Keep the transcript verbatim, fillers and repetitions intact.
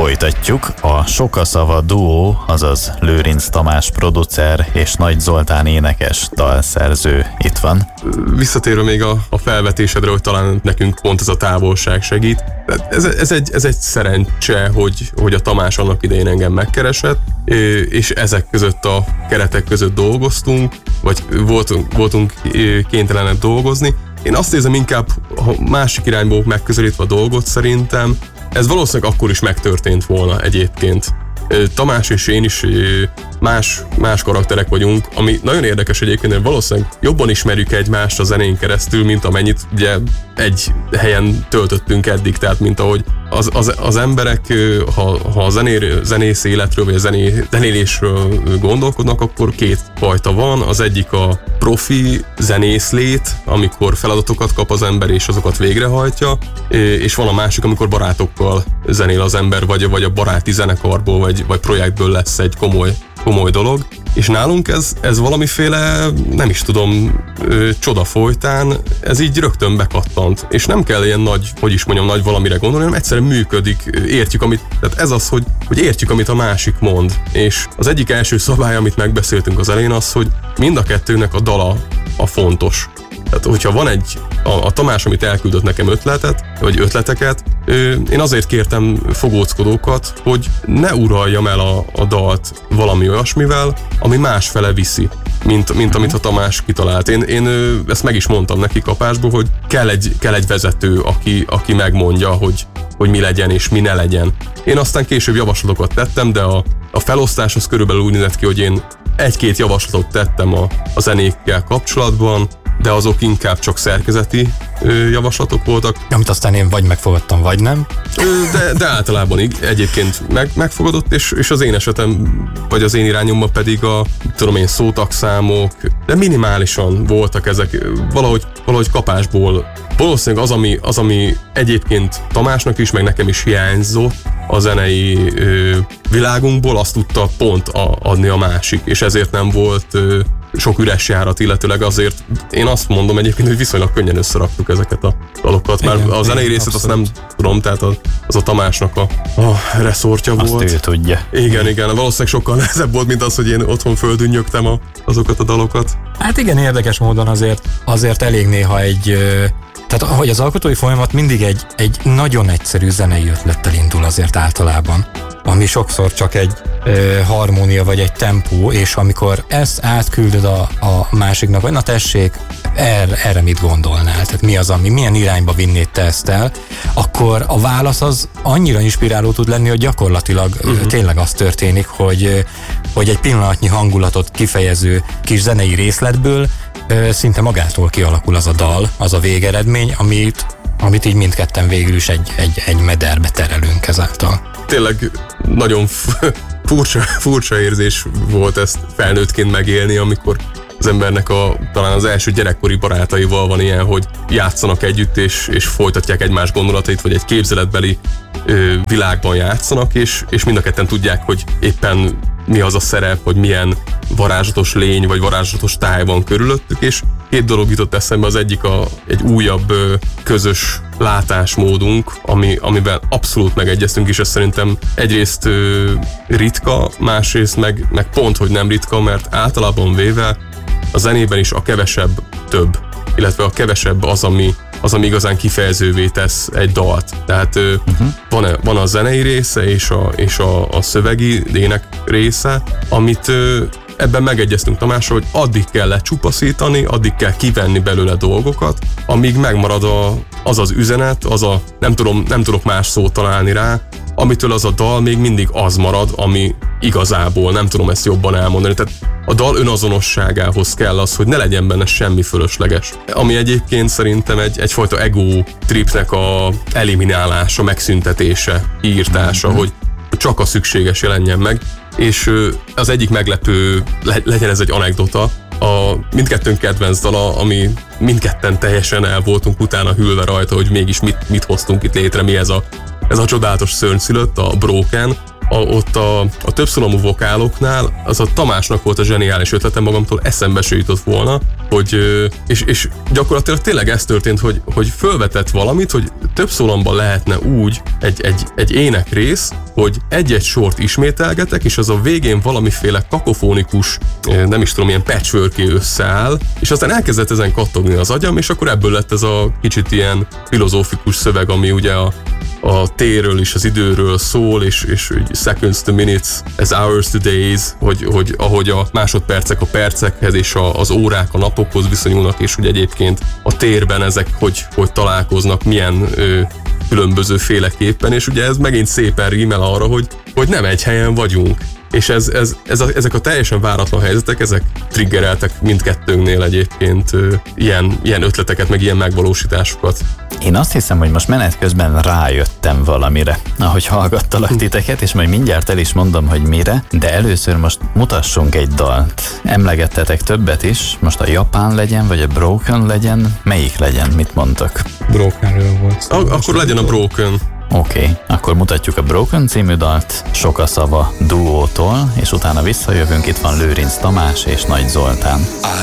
Folytatjuk. A Sokaszava duó, azaz Lőrinc Tamás producer és Nagy Zoltán énekes dalszerző itt van. Visszatérve még a, a felvetésedre, hogy talán nekünk pont ez a távolság segít. Ez, ez, egy, ez egy szerencse, hogy, hogy a Tamás annak idején engem megkeresett, és ezek között a keretek között dolgoztunk, vagy voltunk, voltunk kénytelenek dolgozni. Én azt érzem inkább, ha másik irányból megközelítve a dolgot, szerintem ez valószínűleg akkor is megtörtént volna egyébként. Tamás és én is más, más karakterek vagyunk, ami nagyon érdekes egyébként, hogy valószínűleg jobban ismerjük egymást a zenén keresztül, mint amennyit ugye egy helyen töltöttünk eddig, tehát mint ahogy az, az, az emberek, ha, ha a zenér, zenész életről, vagy a zené, zenélésről gondolkodnak, akkor két fajta van. Az egyik a profi zenészlét, amikor feladatokat kap az ember, és azokat végrehajtja, és van a másik, amikor barátokkal zenél az ember, vagy, vagy a baráti zenekarból, vagy, vagy projektből lesz egy komoly, komoly dolog. És nálunk ez, ez valamiféle, nem is tudom, ö, csoda folytán, ez így rögtön bekattant. És nem kell ilyen nagy, hogy is mondjam, nagy valamire gondolni, hanem egyszerűen működik, értjük, amit, tehát ez az, hogy, hogy értjük, amit a másik mond. És az egyik első szabály, amit megbeszéltünk az elején, az, hogy mind a kettőnek a dala a fontos. Tehát, hogyha van egy, a, a Tamás, amit elküldött nekem ötletet, vagy ötleteket, ö, én azért kértem fogóckodókat, hogy ne uraljam el a, a dalt valami olyasmivel, ami másfele viszi, mint, mint amit a Tamás kitalált. Én, én ö, ezt meg is mondtam neki kapásból, hogy kell egy, kell egy vezető, aki, aki megmondja, hogy, hogy mi legyen és mi ne legyen. Én aztán később javaslatokat tettem, de a, a felosztás az körülbelül úgy nézett ki, hogy én egy-két javaslatot tettem a, a zenékkel kapcsolatban, de azok inkább csak szerkezeti ö, javaslatok voltak. Amit aztán én vagy megfogadtam, vagy nem. Ö, de, de általában így, egyébként meg, megfogadott, és, és az én esetem, vagy az én irányomban pedig a, tudom én, szótagszámok, de minimálisan voltak ezek, valahogy, valahogy kapásból. Valószínűleg az ami, az, ami egyébként Tamásnak is, meg nekem is hiányzott a zenei ö, világunkból, azt tudta pont a, adni a másik, és ezért nem volt ö, sok üres járat, illetőleg azért én azt mondom egyébként, hogy viszonylag könnyen összeraktuk ezeket a dalokat, mert igen, a zenei részét azt nem tudom, tehát az, az a Tamásnak a, a reszortja azt volt. Azt ő tudja. Igen, igen, valószínűleg sokkal nehezebb volt, mint az, hogy én otthon földünnyögtem a, azokat a dalokat. Hát igen, érdekes módon azért, azért elég néha egy... Tehát, hogy az alkotói folyamat mindig egy, egy nagyon egyszerű zenei ötlettel indul azért általában, ami sokszor csak egy ö, harmónia vagy egy tempó, és amikor ezt átküldöd a, a másiknak, vagy na tessék, erre, erre mit gondolnál? Tehát mi az, ami, milyen irányba vinnéd te ezt el? Akkor a válasz az annyira inspiráló tud lenni, hogy gyakorlatilag uh-huh. tényleg az történik, hogy, hogy egy pillanatnyi hangulatot kifejező kis zenei részletből szinte magától kialakul az a dal, az a végeredmény, amit, amit így mindketten végül is egy, egy, egy mederbe terelünk ezáltal. Tényleg nagyon furcsa, furcsa érzés volt ezt felnőttként megélni, amikor az embernek a, talán az első gyerekkori barátaival van ilyen, hogy játszanak együtt, és, és folytatják egymás gondolatait, vagy egy képzeletbeli ö, világban játszanak, és, és mind a ketten tudják, hogy éppen mi az a szerep, hogy milyen varázslatos lény, vagy varázslatos táj van körülöttük, és két dolog jutott eszembe, az egyik a, egy újabb ö, közös látásmódunk, ami, amiben abszolút megegyeztünk, és ez szerintem egyrészt ö, ritka, másrészt meg, meg pont, hogy nem ritka, mert általában véve a zenében is a kevesebb több, illetve a kevesebb az, ami, az, ami igazán kifejezővé tesz egy dalt. Tehát uh-huh. van, a, van a zenei része és a, és a, a szövegi ének része, amit ebben megegyeztünk Tamással, hogy addig kell lecsupaszítani, addig kell kivenni belőle dolgokat, amíg megmarad a, az az üzenet, az a, nem, tudom, nem tudok más szót találni rá, amitől az a dal még mindig az marad, ami igazából, nem tudom ezt jobban elmondani. Tehát a dal önazonosságához kell az, hogy ne legyen benne semmi fölösleges. Ami egyébként szerintem egy, egyfajta ego tripnek a eliminálása, megszüntetése, írtása, mm-hmm. hogy csak a szükséges jelenjen meg. És az egyik meglepő, legyen ez egy anekdota, a mindkettőnk kedvenc dala, ami mindketten teljesen el voltunk utána hűlve rajta, hogy mégis mit, mit hoztunk itt létre, mi ez a, ez a csodálatos szörnyszülött, a Broken. A, ott a, a többszólamú vokáloknál az a Tamásnak volt a zseniális ötlete, magamtól eszembe se jutott volna, hogy, és, és gyakorlatilag tényleg ez történt, hogy, hogy fölvetett valamit, hogy több szólamban lehetne úgy egy, egy, egy énekrész, hogy egy-egy sort ismételgetek, és az a végén valamiféle kakofonikus, nem is tudom, ilyen patchwork-é összeáll, és aztán elkezdett ezen kattogni az agyam, és akkor ebből lett ez a kicsit ilyen filozófikus szöveg, ami ugye a, a térről és az időről szól, és, és seconds to minutes, as hours to days, hogy, hogy ahogy a másodpercek a percekhez, és a, az órák a napokhoz viszonyulnak, és hogy egyébként a térben ezek hogy, hogy találkoznak, milyen ö, különböző féleképpen, és ugye ez megint szépen rímel arra, hogy, hogy nem egy helyen vagyunk. És ez, ez, ez a, ezek a teljesen váratlan helyzetek, ezek triggereltek mindkettőnknél egyébként ö, ilyen, ilyen ötleteket, meg ilyen megvalósításokat. Én azt hiszem, hogy most menet közben rájöttem valamire, ahogy hallgattalak titeket, és majd mindjárt el is mondom, hogy mire, de először most mutassunk egy dalt. Emlegettetek többet is, most a japán legyen, vagy a broken legyen, melyik legyen, mit mondtak? Brokenről volt. A, akkor legyen a broken. Oké, okay, akkor mutatjuk a Broken című dalt, Sok a szava duótól, és utána visszajövünk, itt van Lőrinc Tamás és Nagy Zoltán.